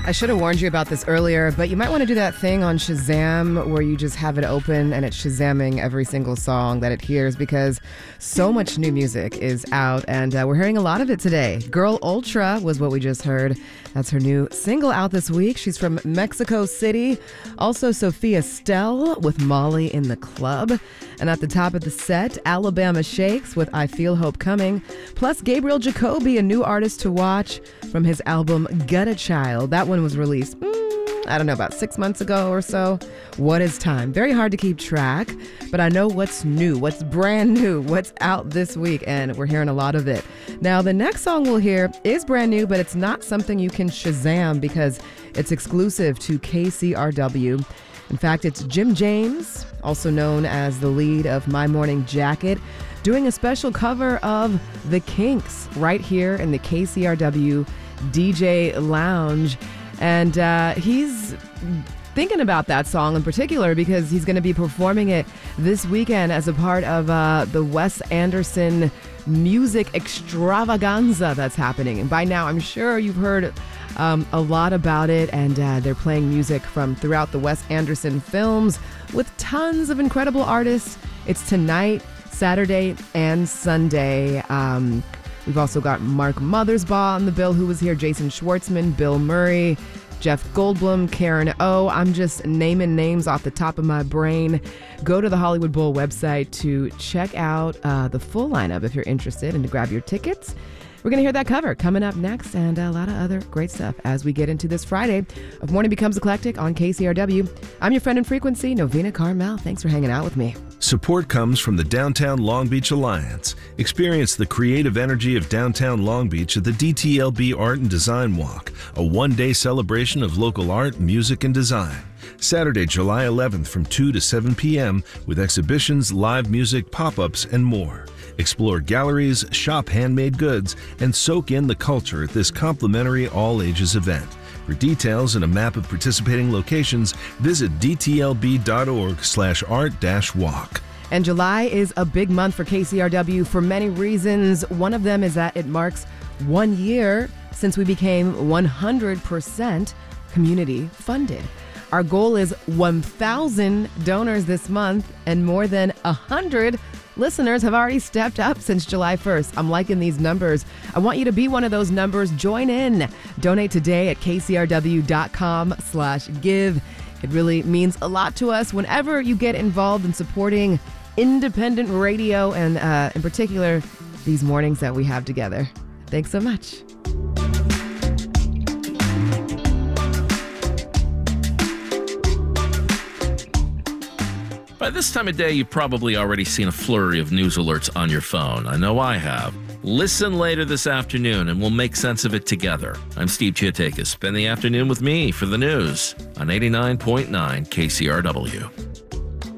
I should have warned you about this earlier, but you might want to do that thing on Shazam where you just have it open and it's Shazamming every single song that it hears, because so much new music is out and we're hearing a lot of it today. Girl Ultra was what we just heard. That's her new single out this week. She's from Mexico City. Also, Sophia Stell with Molly in the Club. And at the top of the set, Alabama Shakes with I Feel Hope Coming. Plus, Gabriel Jacoby, a new artist to watch from his album Gutta Child. That one was released, I don't know, about 6 months ago or so. What is time? Very hard to keep track, but I know what's new, what's brand new, what's out this week, and we're hearing a lot of it. Now, the next song we'll hear is brand new, but it's not something you can Shazam because it's exclusive to KCRW. In fact, it's Jim James, also known as the lead of My Morning Jacket, doing a special cover of The Kinks right here in the KCRW DJ Lounge. And he's thinking about that song in particular because he's going to be performing it this weekend as a part of the Wes Anderson music extravaganza that's happening. And by now, I'm sure you've heard a lot about it, and they're playing music from throughout the Wes Anderson films with tons of incredible artists. It's tonight, Saturday, and Sunday. We've also got Mark Mothersbaugh on the bill, who was here, Jason Schwartzman, Bill Murray, Jeff Goldblum, Karen O. I'm just naming names off the top of my brain. Go to the Hollywood Bowl website to check out the full lineup if you're interested and to grab your tickets. We're going to hear that cover coming up next and a lot of other great stuff as we get into this Friday of Morning Becomes Eclectic on KCRW. I'm your friend in frequency, Novena Carmel. Thanks for hanging out with me. Support comes from the Downtown Long Beach Alliance. Experience the creative energy of downtown Long Beach at the DTLB Art and Design Walk, a one-day celebration of local art, music, and design. Saturday, July 11th from 2 to 7 p.m. with exhibitions, live music, pop-ups, and more. Explore galleries, shop handmade goods, and soak in the culture at this complimentary all-ages event. For details and a map of participating locations, visit dtlb.org/art-walk. And July is a big month for KCRW for many reasons. One of them is that it marks 1 year since we became 100% community funded. Our goal is 1,000 donors this month, and more than 100 listeners have already stepped up since July 1st. I'm liking these numbers. I want you to be one of those numbers. Join in. Donate today at kcrw.com/give. It really means a lot to us whenever you get involved in supporting independent radio and in particular these mornings that we have together. Thanks so much. By this time of day, you've probably already seen a flurry of news alerts on your phone. I know I have. Listen later this afternoon and we'll make sense of it together. I'm Steve Chiatakis. Spend the afternoon with me for the news on 89.9 KCRW.